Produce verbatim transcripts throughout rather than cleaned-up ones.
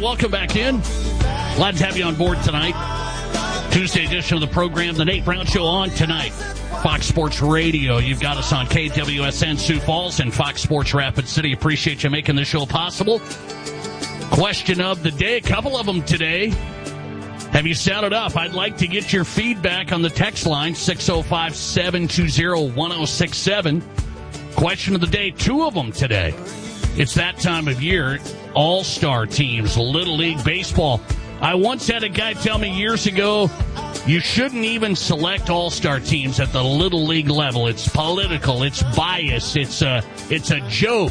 welcome back in. Glad to have you on board tonight. Tuesday edition of the program, The Nate Brown Show on tonight. Fox Sports Radio. You've got us on K W S N Sioux Falls and Fox Sports Rapid City. Appreciate you making this show possible. Question of the day, a couple of them today. Have you sounded up? I'd like to get your feedback on the text line, six oh five, seven two zero, one oh six seven. Question of the day, two of them today. It's that time of year, all-star teams, Little League Baseball. I once had a guy tell me years ago, you shouldn't even select all-star teams at the Little League level. It's political. It's bias. It's a, it's a joke.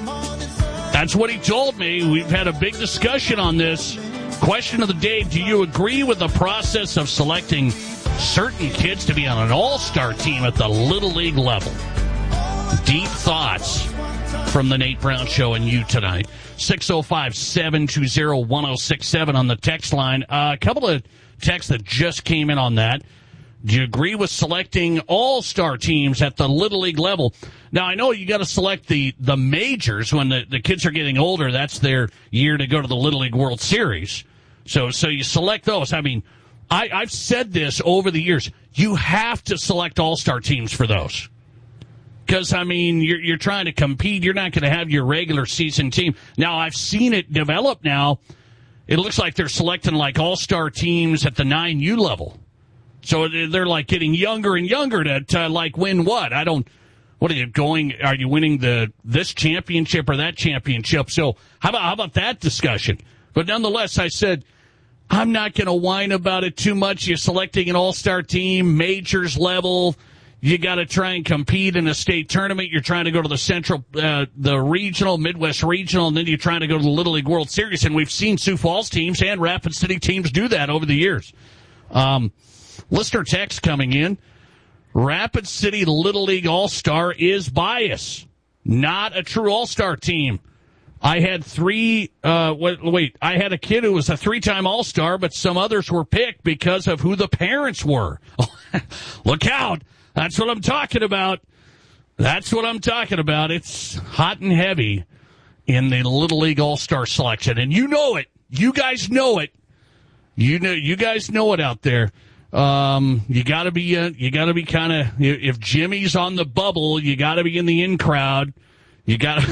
That's what he told me. We've had a big discussion on this. Question of the day, do you agree with the process of selecting certain kids to be on an all-star team at the Little League level? Deep thoughts from the Nate Brown Show and you tonight. six oh five, seven two zero, one oh six seven on the text line. Uh, a couple of texts that just came in on that. Do you agree with selecting all-star teams at the Little League level? Now, I know you got to select the, the majors when the, the kids are getting older. That's their year to go to the Little League World Series. So so you select those. I mean, I, I've said this over the years. You have to select all-star teams for those. Because, I mean, you're, you're trying to compete. You're not going to have your regular season team. Now, I've seen it develop now. It looks like they're selecting, like, all-star teams at the nine U level. So they're, like, getting younger and younger to, to, like, win what? I don't – what are you going – are you winning the this championship or that championship? So how about how about that discussion? But nonetheless, I said, I'm not going to whine about it too much. You're selecting an all-star team, majors level – you got to try and compete in a state tournament. You're trying to go to the central, uh, the regional, Midwest regional, and then you're trying to go to the Little League World Series. And we've seen Sioux Falls teams and Rapid City teams do that over the years. Um, listener text coming in. Rapid City Little League All-Star is bias, not a true All-Star team. I had three, uh, wait, wait, I had a kid who was a three-time All-Star, but some others were picked because of who the parents were. Look out. That's what I'm talking about. That's what I'm talking about. It's hot and heavy in the Little League All-Star selection. And you know it. You guys know it. You know, you guys know it out there. Um, you gotta be, uh, you gotta be kind of, if Jimmy's on the bubble, you gotta be in the in crowd. You gotta,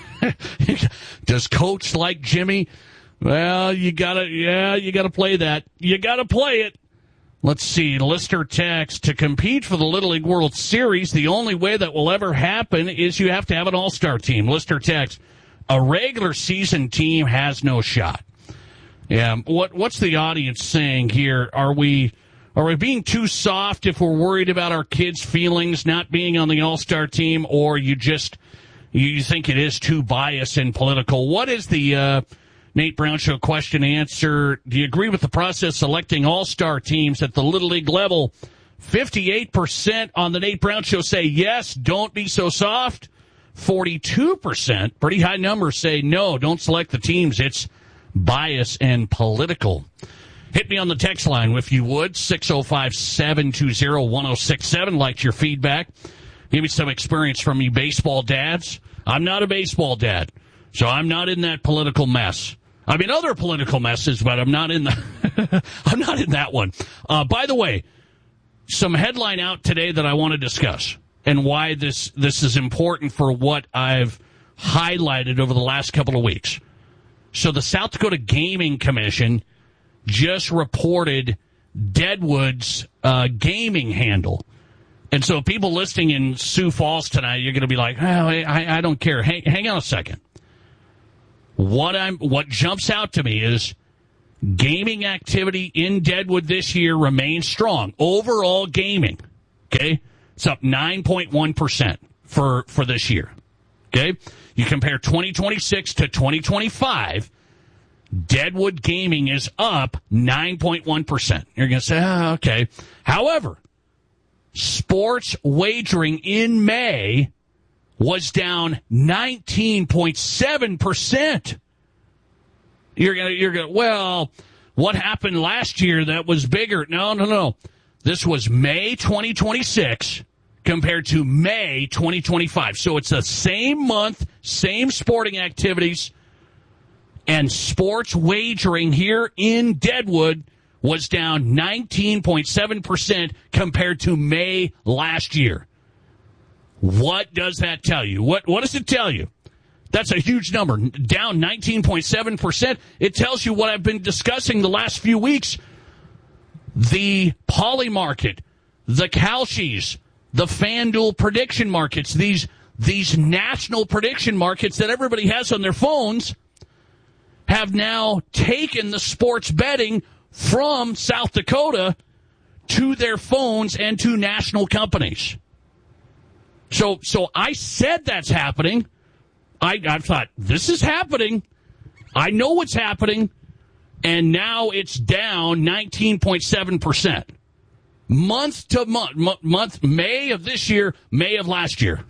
does coach like Jimmy? Well, you gotta, yeah, you gotta play that. You gotta play it. Let's see, listener text, to compete for the Little League World Series, the only way that will ever happen is you have to have an all-star team. Listener text, a regular season team has no shot. Yeah, what what's the audience saying here? Are we are we being too soft if we're worried about our kids' feelings not being on the all-star team, or you just you think it is too biased and political? What is the uh Nate Brown Show question answer? Do you agree with the process selecting all-star teams at the Little League level? fifty-eight percent on the Nate Brown Show say yes, don't be so soft. forty-two percent, pretty high numbers, say no, don't select the teams. It's bias and political. Hit me on the text line if you would, six oh five, seven two zero, one oh six seven. Like your feedback. Give me some experience from you baseball dads. I'm not a baseball dad, so I'm not in that political mess. I'm in other political messes, but I'm not in the I'm not in that one. Uh, by the way, some headline out today that I want to discuss and why this this is important for what I've highlighted over the last couple of weeks. So the South Dakota Gaming Commission just reported Deadwood's uh, gaming handle. And so people listening in Sioux Falls tonight, you're going to be like, oh, I, I don't care. Hang, hang on a second. What I'm, what jumps out to me is gaming activity in Deadwood this year remains strong. Overall gaming, okay, it's up nine point one percent for, for this year, okay? You compare twenty twenty-six to twenty twenty-five, Deadwood gaming is up nine point one percent. You're going to say, oh, okay. However, sports wagering in May was down nineteen point seven percent. You're gonna, you're gonna, well, what happened last year that was bigger? No, no, no. This was May twenty twenty-six compared to May twenty twenty-five. So it's the same month, same sporting activities, And sports wagering here in Deadwood was down nineteen point seven percent compared to May last year. What does that tell you? What What does it tell you? That's a huge number. Down nineteen point seven percent. It tells you what I've been discussing the last few weeks. The Poly Market, the Kalshi's, the FanDuel prediction markets, these, these national prediction markets that everybody has on their phones have now taken the sports betting from South Dakota to their phones and to national companies. So so I said that's happening. I, I thought, this is happening. I know what's happening. And now it's down nineteen point seven percent. Month to month, m- month, May of this year, May of last year.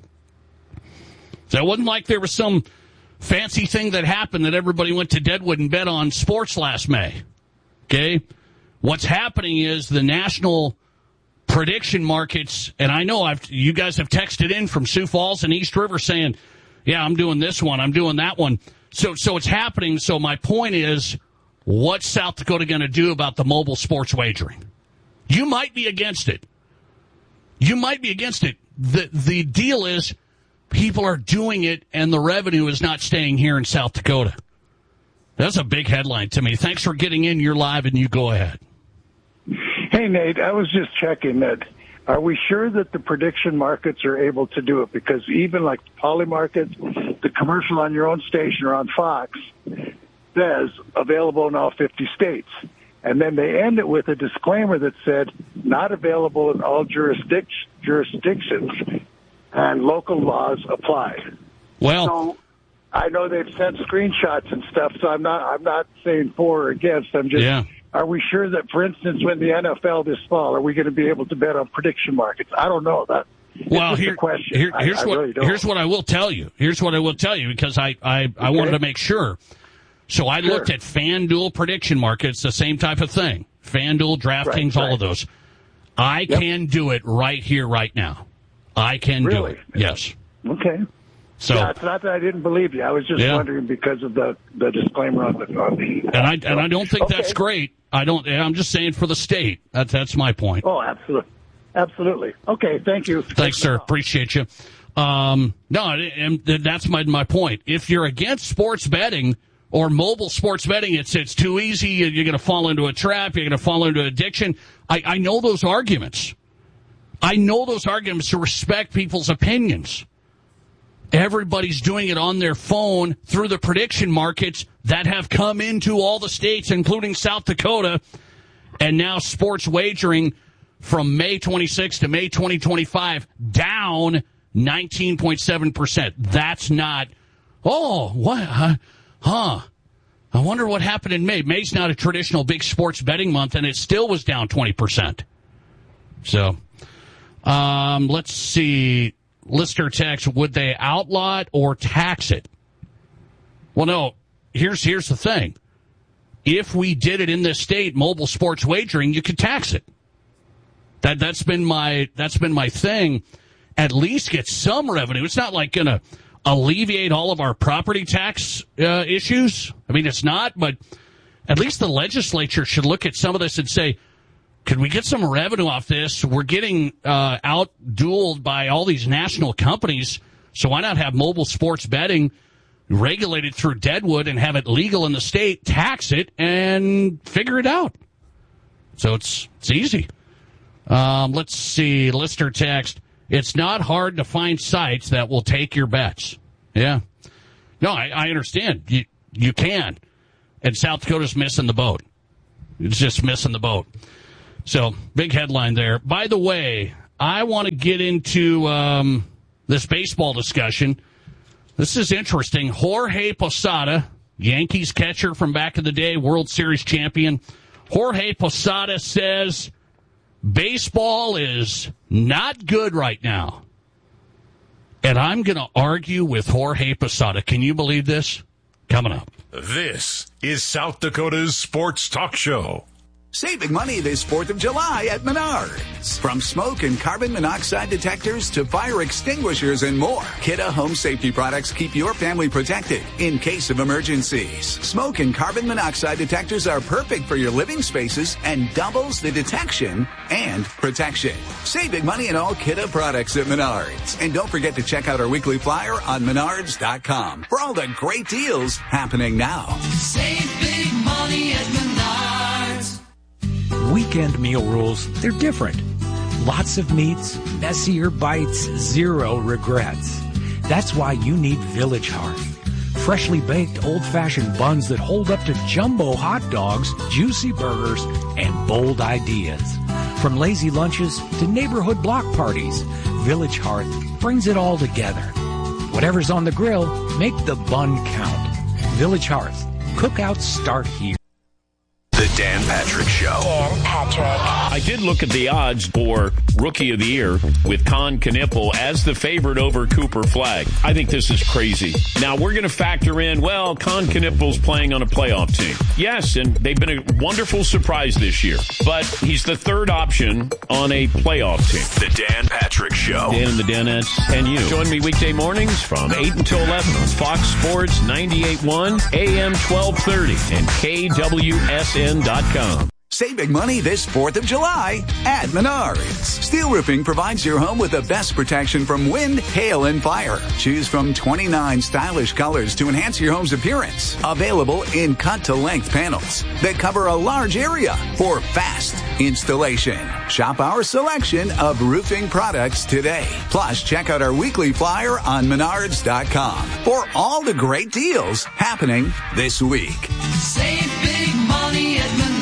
So it wasn't like there was some fancy thing that happened that everybody went to Deadwood and bet on sports last May. Okay? What's happening is the national prediction markets, and I know I've you guys have texted in from Sioux Falls and East River saying, yeah, I'm doing this one, I'm doing that one. So so it's happening. So my point is, what's South Dakota going to do about the mobile sports wagering? You might be against it. You might be against it. The the deal is people are doing it and the revenue is not staying here in South Dakota. That's a big headline to me. Thanks for getting in. You're live and you go ahead. Hey, Nate, I was just checking that. Are we sure that the prediction markets are able to do it? Because even like the Poly Market, the commercial on your own station or on Fox says available in all fifty states. And then they end it with a disclaimer that said not available in all jurisdic- jurisdictions and local laws apply. Well, so I know they've sent screenshots and stuff, so I'm not I'm not saying for or against. I'm just, yeah. Are we sure that, for instance, when the N F L this fall, are we going to be able to bet on prediction markets? I don't know. That well, it's here, a question. Here, here's I, I what really don't. here's what I will tell you. Here's what I will tell you because I I, I okay. wanted to make sure. So I sure. looked at FanDuel prediction markets, the same type of thing. FanDuel, DraftKings, right, all right. of those. I yep. can do it right here, right now. I can really? do it. Yes. Okay. So yeah, it's not that I didn't believe you. I was just yeah. wondering because of the, the disclaimer on the on the. And I and I don't think okay. that's great. I don't. I'm just saying for the state. That's that's my point. Oh, absolutely, absolutely. Okay, thank you. Thanks, sir. Appreciate you. Um, no, and that's my my point. If you're against sports betting or mobile sports betting, it's it's too easy. You're going to fall into a trap. You're going to fall into addiction. I, I know those arguments. I know those arguments to respect people's opinions. Everybody's doing it on their phone through the prediction markets that have come into all the states, including South Dakota, and now sports wagering from May twenty-sixth to May twenty twenty-five down nineteen point seven percent. That's not, oh, what, huh, huh. I wonder what happened in May. May's not a traditional big sports betting month, and it still was down twenty percent. So, um, let's see. Listener text, would they outlaw it or tax it? Well, no. Here's here's the thing. If we did it in this state, mobile sports wagering, you could tax it. That that's been my that's been my thing. At least get some revenue. It's not like going to alleviate all of our property tax uh, issues. I mean, it's not, but at least the legislature should look at some of this and say, could we get some revenue off this? We're getting uh, out-dueled by all these national companies, so why not have mobile sports betting regulated through Deadwood and have it legal in the state, tax it, and figure it out? So it's it's easy. Um, let's see. Listener text, it's not hard to find sites that will take your bets. Yeah. No, I, I understand. You, you can. And South Dakota's missing the boat. It's just missing the boat. So, big headline there. By the way, I want to get into um, this baseball discussion. This is interesting. Jorge Posada, Yankees catcher from back in the day, World Series champion. Jorge Posada says baseball is not good right now. And I'm going to argue with Jorge Posada. Can you believe this? Coming up. This is South Dakota's Sports Talk Show. Save big money this fourth of July at Menards. From smoke and carbon monoxide detectors to fire extinguishers and more, Kidde Home Safety products keep your family protected in case of emergencies. Smoke and carbon monoxide detectors are perfect for your living spaces and doubles the detection and protection. Save big money in all Kidde products at Menards. And don't forget to check out our weekly flyer on menards dot com for all the great deals happening now. Save big money at Menards. Weekend meal rules, they're different. Lots of meats, messier bites, zero regrets. That's why you need Village Hearth. Freshly baked old-fashioned buns that hold up to jumbo hot dogs, juicy burgers, and bold ideas. From lazy lunches to neighborhood block parties, Village Hearth brings it all together. Whatever's on the grill, make the bun count. Village Hearth. Cookouts start here. The Dan Patrick Show. Dan Patrick. I did look at the odds for Rookie of the Year with Con Knippel as the favorite over Cooper Flagg. I think this is crazy. Now, we're going to factor in, well, Con Knippel's playing on a playoff team. Yes, and they've been a wonderful surprise this year. But he's the third option on a playoff team. The Dan Patrick Show. Dan and the Danettes and you. Join me weekday mornings from eight until eleven on Fox Sports ninety-eight point one, A M twelve thirty, and K W S N dot com. Save big money this fourth of July at Menards. Steel Roofing provides your home with the best protection from wind, hail, and fire. Choose from twenty-nine stylish colors to enhance your home's appearance. Available in cut-to-length panels that cover a large area for fast installation. Shop our selection of roofing products today. Plus, check out our weekly flyer on menards dot com for all the great deals happening this week. Save big money at Menards.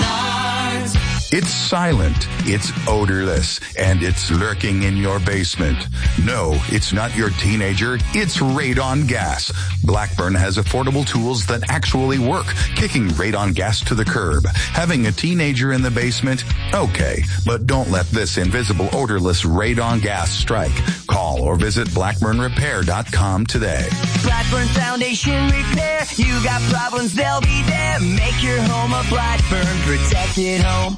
It's silent, it's odorless, and it's lurking in your basement. No, it's not your teenager, it's radon gas. Blackburn has affordable tools that actually work, kicking radon gas to the curb. Having a teenager in the basement? Okay, but don't let this invisible, odorless radon gas strike. Call or visit blackburn repair dot com today. Blackburn Foundation Repair. You got problems, they'll be there. Make your home a Blackburn protected home.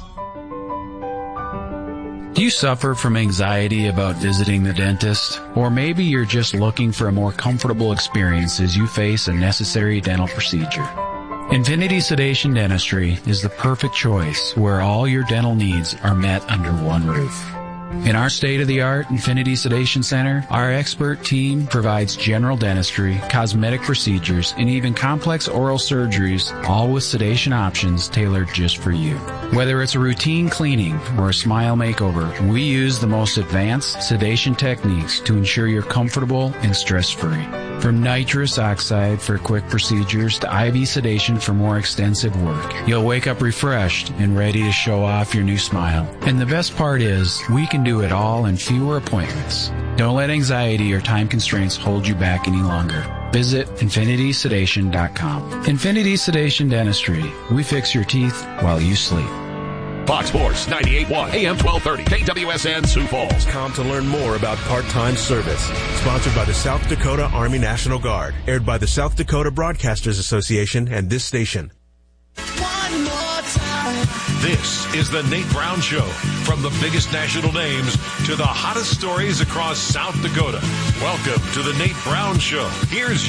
Do you suffer from anxiety about visiting the dentist? Or maybe you're just looking for a more comfortable experience as you face a necessary dental procedure. Infinity Sedation Dentistry is the perfect choice where all your dental needs are met under one roof. In our state-of-the-art Infinity Sedation Center, our expert team provides general dentistry, cosmetic procedures, and even complex oral surgeries, all with sedation options tailored just for you. Whether it's a routine cleaning or a smile makeover, we use the most advanced sedation techniques to ensure you're comfortable and stress-free. From nitrous oxide for quick procedures to I V sedation for more extensive work, you'll wake up refreshed and ready to show off your new smile. And the best part is, we can do it all in fewer appointments. Don't let anxiety or time constraints hold you back any longer. Visit infinity sedation dot com. Infinity Sedation Dentistry. We fix your teeth while you sleep. Fox Sports ninety-eight point one, A M twelve thirty, K W S N Sioux Falls. Com to learn more about part-time service. Sponsored by the South Dakota Army National Guard. Aired by the South Dakota Broadcasters Association and this station. One more time. This is the Nate Brown Show. From the biggest national names to the hottest stories across South Dakota. Welcome to the Nate Brown Show. Here's